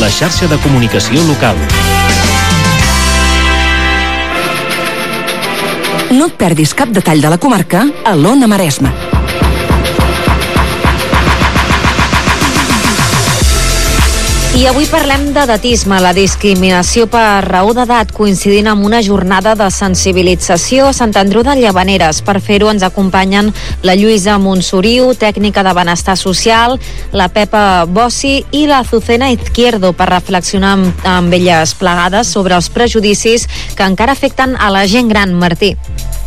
la xarxa de comunicació local. No et perdis cap detall de la comarca a l'Ona Maresme. I avui parlem d'edatisme, la discriminació per raó d'edat, coincidint amb una jornada de sensibilització a Sant Andreu de Llavaneres. Per fer-ho ens acompanyen la Lluïsa Montsoriu, tècnica de benestar social, la Pepa Bossi i la Azucena Izquierdo, per reflexionar amb elles plegades sobre els prejudicis que encara afecten a la gent gran. Martí.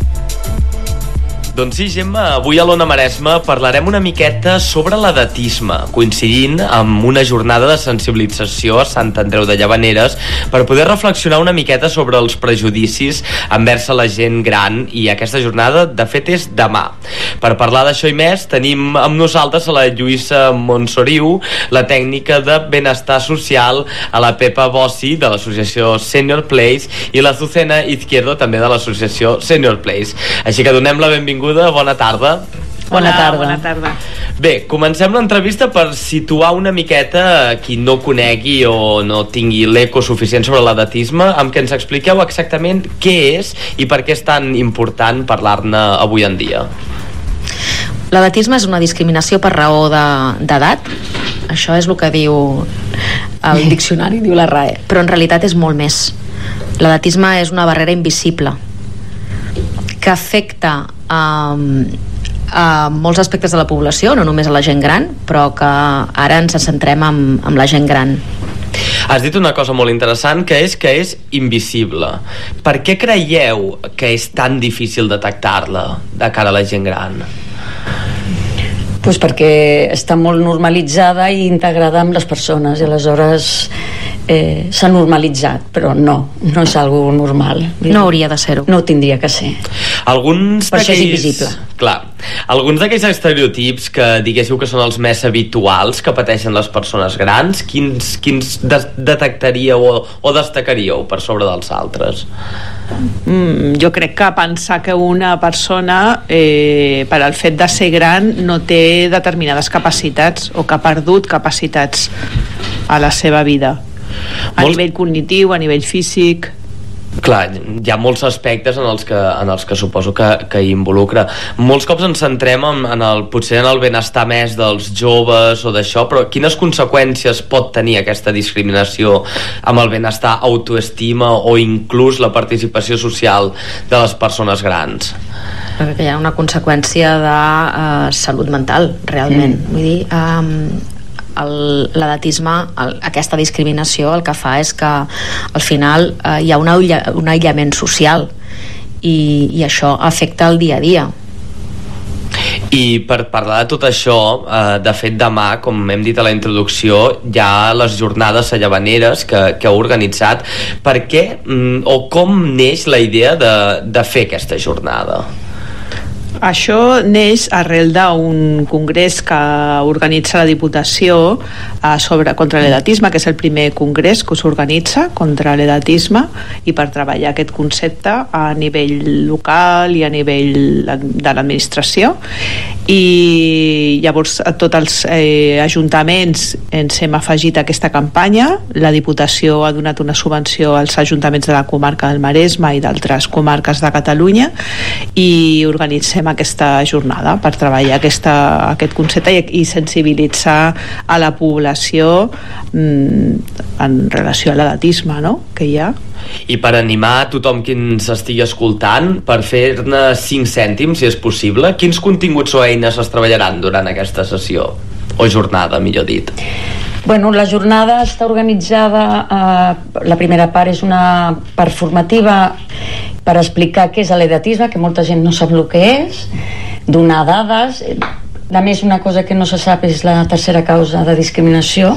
Doncs sí, Gemma, avui a l'Ona Maresme parlarem una miqueta sobre l'edatisme, coincidint amb una jornada de sensibilització a Sant Andreu de Llavaneres per poder reflexionar una miqueta sobre els prejudicis envers la gent gran, i aquesta jornada, de fet, és demà. Per parlar d'això i més, tenim amb nosaltres a la Lluïsa Montsoriu, la tècnica de benestar social, a la Pepa Bossi, de l'associació Senior Place, i la Azucena Izquierdo, també de l'associació Senior Place. Així que donem la benvinguda. Bona tarda. Bona tarda. Bé, comencem l'entrevista per situar una miqueta qui no conegui o no tingui l'eco suficient sobre l'edatisme, amb què ens expliqueu exactament què és i per què és tan important parlar-ne avui en dia. L'edatisme és una discriminació per raó d'edat. Això és el que diu el diccionari, diu la RAE. Però en realitat és molt més. L'edatisme és una barrera invisible que afecta a molts aspectes de la població, no només a la gent gran, però que ara ens centrem amb la gent gran. Has dit una cosa molt interessant, que és invisible. Per què creieu que és tan difícil detectar-la de cara a la gent gran? Pues perquè està molt normalitzada i integrada amb les persones, i aleshores s'ha normalitzat, però no és algo normal. No hauria de ser-ho. No ho tindria que ser. Per això és invisible. Clar, alguns d'aquells estereotips que diguéssiu que són els més habituals que pateixen les persones grans, quins detectaríeu o destacaríeu per sobre dels altres? Jo crec que pensar que una persona per al fet de ser gran no té determinades capacitats, o que ha perdut capacitats a la seva vida, a nivell cognitiu, a nivell físic. Clar, hi ha molts aspectes en els que suposo que hi involucra. Molts cops ens centrem potser en el benestar més dels joves o d'això, però quines conseqüències pot tenir aquesta discriminació amb el benestar, autoestima o inclús la participació social de les persones grans? Perquè hi ha una conseqüència de salut mental, realment. Vull dir, l'edatisme, aquesta discriminació, el que fa és que al final hi ha un aïllament social i això afecta el dia a dia. I per parlar de tot això, de fet demà, com hem dit a la introducció, hi ha les jornades a Llavaneres que heu organitzat. Per què o com neix la idea de fer aquesta jornada? Això neix arrel d'un congrés que organitza la Diputació contra l'edatisme, que és el primer congrés que s'organitza contra l'edatisme, i per treballar aquest concepte a nivell local i a nivell de l'administració. I llavors tots els ajuntaments ens hem afegit a aquesta campanya. La Diputació ha donat una subvenció als ajuntaments de la comarca del Maresme i d'altres comarques de Catalunya, i organitzem aquesta jornada per treballar aquest concepte i sensibilitzar a la població en relació a l'edatisme, no?, que hi ha. I per animar tothom que ens estigui escoltant, per fer-ne 5 cèntims, si és possible, quins continguts o eines es treballaran durant aquesta sessió? O jornada, millor dit. Bueno, la jornada està organitzada, la primera part és una part formativa per explicar què és l'edatisme, que molta gent no sap el que és, donar dades. A més, una cosa que no se sap és la tercera causa de discriminació.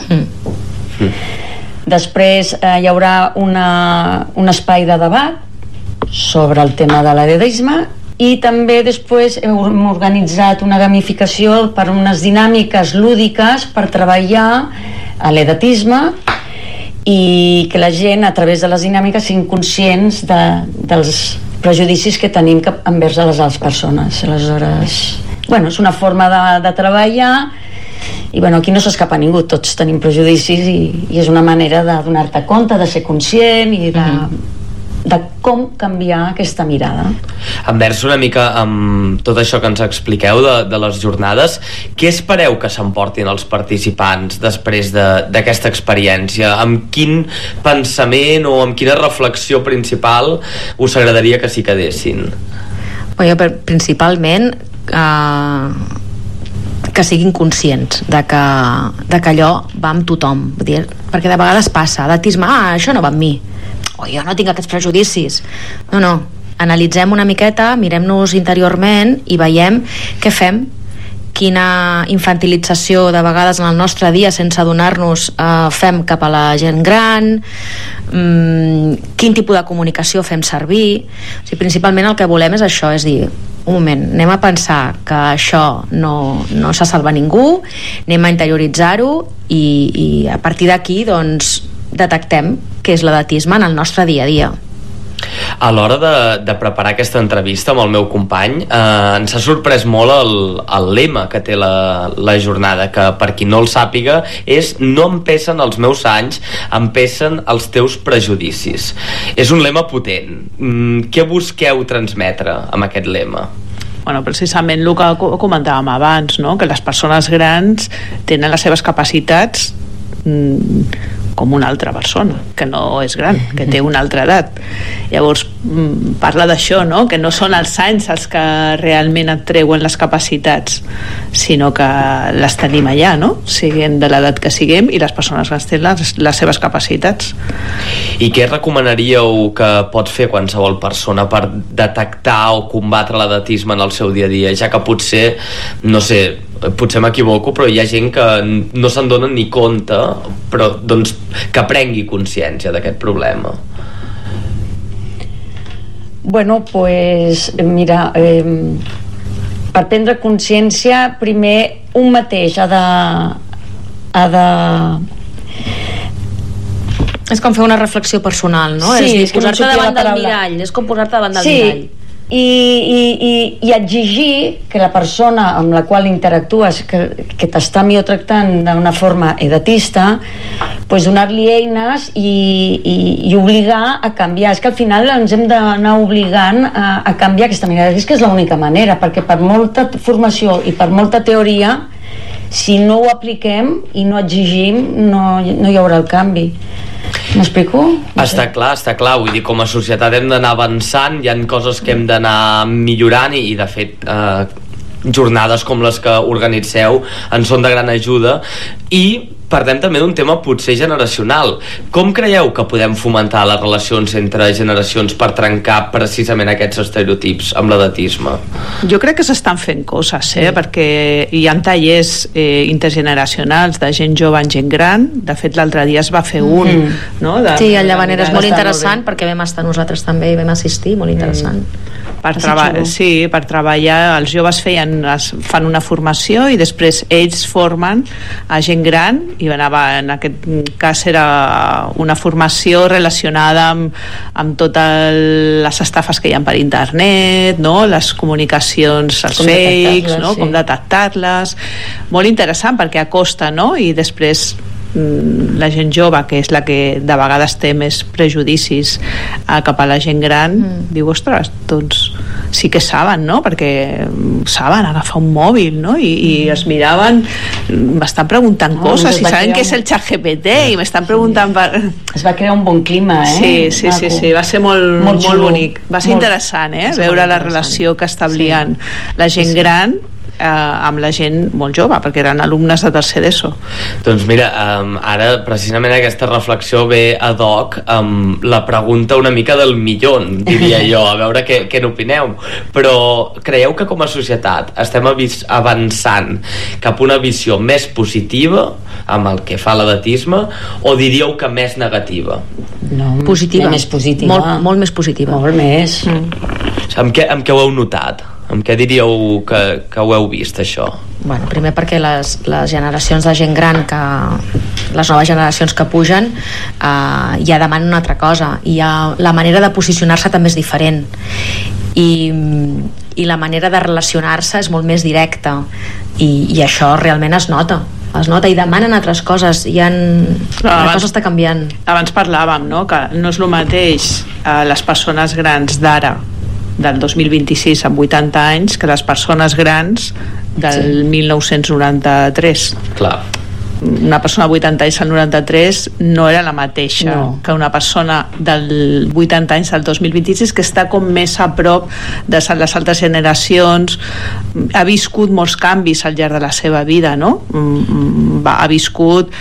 Després hi haurà un espai de debat sobre el tema de l'edatisme, i també després hem organitzat una gamificació per unes dinàmiques lúdiques per treballar a l'edatisme, i que la gent, a través de les dinàmiques, siguin conscients dels prejudicis que tenim envers les altres persones. Aleshores, bueno, és una forma de treballar i bueno, aquí no s'escapa ningú, tots tenim prejudicis i és una manera de donar-te compte, de ser conscient i de com canviar aquesta mirada. Envers una mica amb tot això que ens expliqueu de les jornades, què espereu que s'emportin els participants després d'aquesta experiència? Amb quin pensament o amb quina reflexió principal us agradaria que s'hi quedessin? Principalment que siguin conscients de que allò va amb tothom, perquè de vegades passa datisme, això no va amb mi, jo no tinc aquests prejudicis. No, analitzem una miqueta, mirem-nos interiorment i veiem què fem, quina infantilització de vegades en el nostre dia sense adonar-nos fem cap a la gent gran, quin tipus de comunicació fem servir. O sigui, principalment el que volem és això, és dir, un moment, anem a pensar que això no se salva ningú, anem a interioritzar-ho i a partir d'aquí doncs detectem què és l'edatisme en el nostre dia a dia. A l'hora de preparar aquesta entrevista amb el meu company, ens ha sorprès molt el lema que té la jornada, que per qui no el sàpiga és "no em pesen els meus anys, em pesen els teus prejudicis". És un lema potent. Què busqueu transmetre amb aquest lema? Bueno, precisament el que comentàvem abans, no? Que les persones grans tenen les seves capacitats com una altra persona, que no és gran, que té una altra edat. Llavors, parla d'això, no? Que no són els anys els que realment et treuen les capacitats, sinó que les tenim allà, no? Siguem de l'edat que siguem, i les persones grans tenen les seves capacitats. I què recomanaríeu que pot fer qualsevol persona per detectar o combatre l'edatisme en el seu dia a dia, ja que potser, no sé, potser m'equivoco, però hi ha gent que no se'n donen ni compte, però doncs que prengui consciència d'aquest problema? Bueno, pues mira, per prendre consciència, primer un mateix ha de... És com fer una reflexió personal, no? Sí, és posar-te davant del mirall, és com posar-te davant del mirall. I exigir que la persona amb la qual interactues, que t'està millor tractant d'una forma edatista, pues donar-li eines i obligar a canviar. És que al final ens hem d'anar obligant a canviar aquesta mirada. És que és l'única manera, perquè per molta formació i per molta teoria, si no ho apliquem i no exigim, no hi haurà el canvi. M'explico? Està clar, vull dir, com a societat hem d'anar avançant, hi ha coses que hem d'anar millorant i de fet jornades com les que organitzeu en són de gran ajuda. I parlem també d'un tema potser generacional. Com creieu que podem fomentar les relacions entre generacions per trencar precisament aquests estereotips amb l'edatisme? Jo crec que s'estan fent coses, perquè hi ha tallers intergeneracionals de gent jove en gent gran. De fet, l'altre dia es va fer un, no? Sí, el Llavanera és molt interessant, perquè vam estar nosaltres també i vam assistir, molt interessant. Per treballar, els joves fan una formació i després ells formen a gent gran, i en aquest cas era una formació relacionada amb totes les estafes que hi ha per internet, no? Les comunicacions, els fakes, no? Com detectar-les. Molt interessant, perquè acosta, no? I després la gent jove, que és la que de vegades té més prejudicis cap a la gent gran, diu, ostres, doncs sí que saben, no? Perquè saben agafar un mòbil, no? I es miraven, m'estan preguntant coses, i saben què és el ChatGPT, i m'estan preguntant es va crear un bon clima, Sí, va ser molt bonic, va ser interessant, veure la relació que establien la gent gran amb la gent molt jove, perquè eren alumnes de tercer d'ESO. Doncs mira, ara precisament aquesta reflexió ve ad hoc amb la pregunta una mica del millón, diria jo, a veure què n'opineu. Però creieu que com a societat estem avançant cap a una visió més positiva amb el que fa l'edatisme, o diríeu que més negativa? No, positiva. Més positiva. Molt més positiva. Molt més. Amb què ho heu notat? Amb què diríeu que ho heu vist, això? Bueno, primer perquè les generacions de gent gran, les noves generacions que pugen, ja demanen una altra cosa, i la manera de posicionar-se també és diferent, i i la manera de relacionar-se és molt més directa, i això realment es nota i demanen altres coses, la cosa està canviant. Abans parlàvem, no?, que no és el mateix les persones grans d'ara, del 2026 amb 80 anys, que les persones grans del 1993. Clar. Una persona de 80 anys al 93 no era la mateixa que una persona del 80 anys al 2026, que està com més a prop de les altres generacions, ha viscut molts canvis al llarg de la seva vida, no? Ha viscut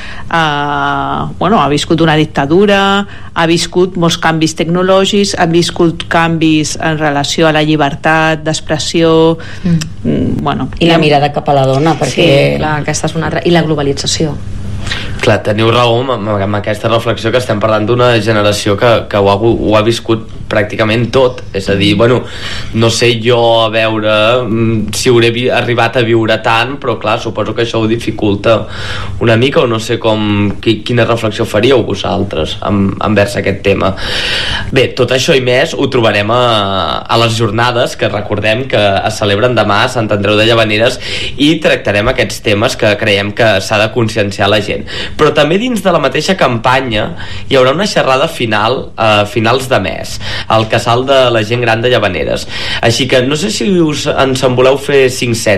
una dictadura, ha viscut molts canvis tecnològics, ha viscut canvis en relació a la llibertat d'expressió, i la mirada cap a la dona, perquè... Sí, clar, aquesta és una altra, i la globalització. Clar, teniu raó amb aquesta reflexió, que estem parlant d'una generació que ho ha viscut pràcticament tot, és a dir, no sé jo a veure si hauré arribat a viure tant, però clar, suposo que això ho dificulta una mica, o no sé quina reflexió faríeu vosaltres envers aquest tema. Bé, tot això i més ho trobarem a les jornades que recordem que es celebren demà a Sant Andreu de Llavaneres, i tractarem aquests temes que creiem que s'ha de conscienciar la gent. Però també dins de la mateixa campanya hi haurà una xerrada final a finals de mes al Casal de la Gent Gran de Llavaneres. Així que no sé si ens en voleu fer 5 cèntims